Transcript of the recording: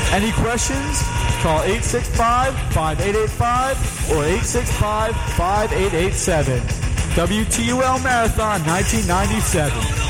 Any questions? Call 865-5885 or 865-5887. WTUL Marathon 1997.